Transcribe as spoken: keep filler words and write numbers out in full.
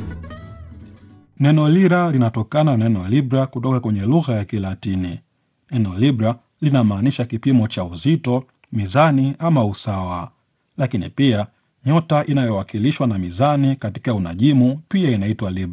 Neno lira linatokana na neno libra kutoka kwenye lugha ya Kilatini. Neno libra linamaanisha kipimo cha uzito, mizani ama usawa. Lakini pia nyota inayowakilishwa na mizani katika unajimu pia inaitwa libra.